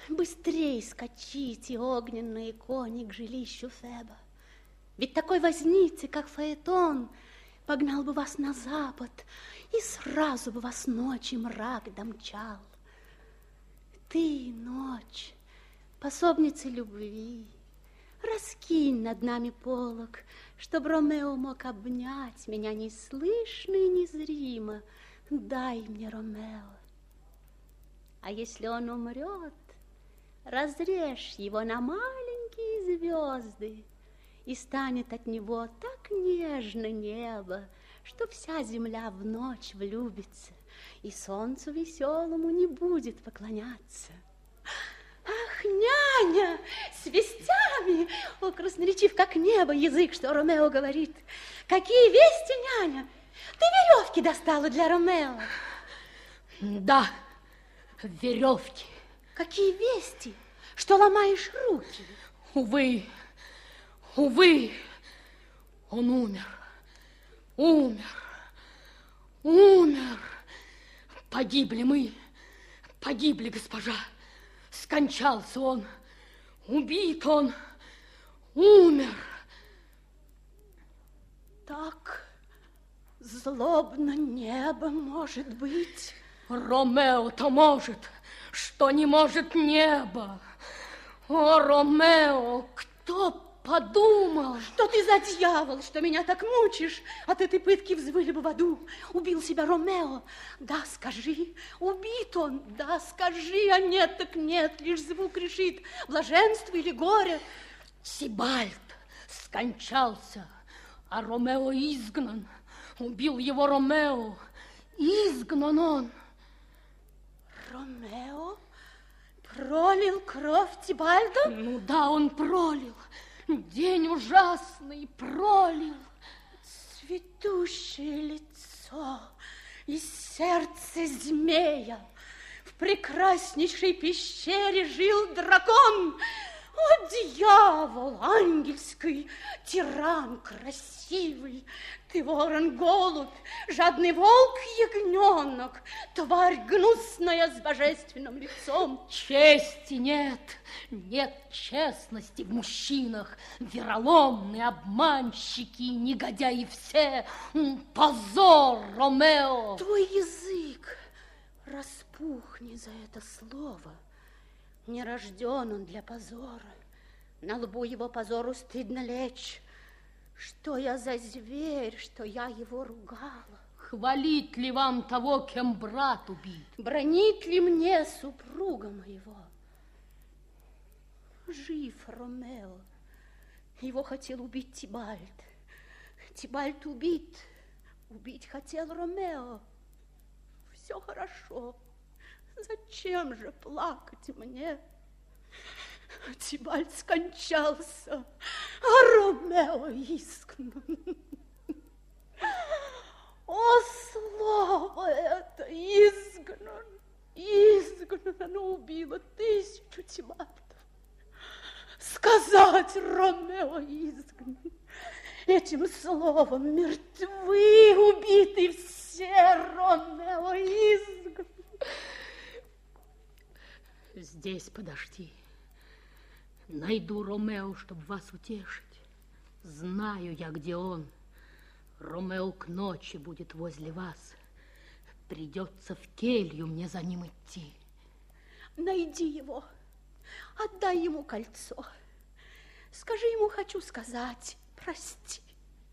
Быстрей скачите, огненные кони, к жилищу Феба. Ведь такой возницы, как Фаэтон, погнал бы вас на запад, и сразу бы вас ночи мрак домчал. Ты, ночь, пособница любви, раскинь над нами полог, чтоб Ромео мог обнять меня неслышно и незримо. Дай мне Ромео. А если он умрет, разрежь его на маленькие звезды, и станет от него так нежно небо, что вся земля в ночь влюбится, и солнцу веселому не будет поклоняться. Ах, няня, с вестями! О, красноречив, как небо, язык, что Ромео говорит. Какие вести, няня? Ты веревки достала для Ромео? Да, веревки. Какие вести? Что ломаешь руки? Увы, увы, он умер. Умер. Погибли мы, погибли, госпожа. Скончался он, убит он, умер. Так злобно небо может быть. Ромео-то может, что не может небо. О, Ромео, кто подумал? Что ты за дьявол, что меня так мучишь? От этой пытки взвыли бы в аду. Убил себя Ромео. Да, скажи, убит он. Да, скажи, а нет, так нет. Лишь звук решит, блаженство или горе. Тибальт скончался, а Ромео изгнан. Убил его Ромео. Изгнан он. Ромео пролил кровь Тибальда? Ну да, он пролил. День ужасный пролил. Цветущее лицо и сердце змея. В прекраснейшей пещере жил дракон. О, дьявол ангельский, тиран красивый, ты ворон-голубь, жадный волк-ягненок, тварь гнусная с божественным лицом. Чести нет, нет честности в мужчинах, вероломные обманщики, негодяи все. Позор, Ромео! Твой язык распухни за это слово. Не рожден он для позора. На лбу его позору стыдно лечь. Что я за зверь, что я его ругала? Хвалить ли вам того, кем брат убит? Бранить ли мне супруга моего? Жив Ромео. Его хотел убить Тибальт. Тибальт убит. Убить хотел Ромео. Все хорошо. Зачем же плакать мне? Тибальт скончался, а Ромео изгнан. О, слово это, изгнан, изгнан, оно убило 1000 Тибальтов. Сказать Ромео изгнан, этим словом мертвы, убиты все, Ромео изгнан. Здесь подожди. Найду Ромео, чтобы вас утешить. Знаю я, где он. Ромео к ночи будет возле вас. Придется в келью мне за ним идти. Найди его, отдай ему кольцо. Скажи ему, хочу сказать, прости.